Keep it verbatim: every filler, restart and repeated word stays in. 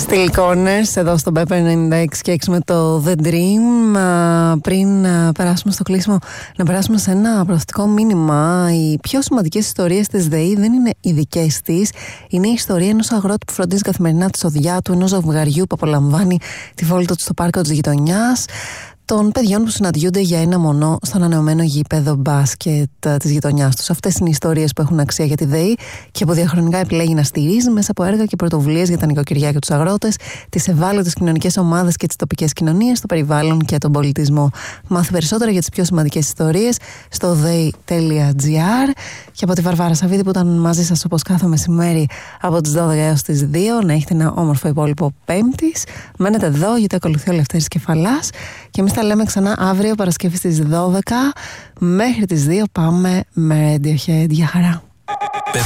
Still Corners εδώ στο Pepper ενενήντα έξι και έξι με το The Dream. Πριν περάσουμε στο κλείσιμο, να περάσουμε σε ένα προωθητικό μήνυμα. Οι πιο σημαντικές ιστορίες της ΔΕΗ δεν είναι οι δικές της. Είναι η ιστορία ενός αγρότη που φροντίζει καθημερινά τη σοδιά του, ενός ζευγαριού που απολαμβάνει τη βόλτα του στο πάρκο της γειτονιάς, των παιδιών που συναντιούνται για ένα μονό στο ανανεωμένο γήπεδο μπάσκετ της γειτονιάς τους. Αυτές είναι οι ιστορίες που έχουν αξία για τη ΔΕΗ και που διαχρονικά επιλέγει να στηρίζει μέσα από έργα και πρωτοβουλίες για τα νοικοκυριά και τους αγρότες, τις ευάλωτες κοινωνικές ομάδες και τις τοπικές κοινωνίες, το περιβάλλον και τον πολιτισμό. Μάθε περισσότερα για τις πιο σημαντικές ιστορίες στο δέι τελεία τζι άρ. Και από τη Βαρβάρα Σαββίδη που ήταν μαζί σας όπως κάθε μεσημέρι από τις δώδεκα έως τις δύο. Να έχετε ένα όμορφο υπόλοιπο Πέμπτης. Μένετε εδώ γιατί ακολουθεί ο Λευτέρης Κεφαλάς. Και εμείς τα λέμε ξανά αύριο Παρασκευή στις δώδεκα. Μέχρι τις δύο πάμε με Radiohead. Για χαρά.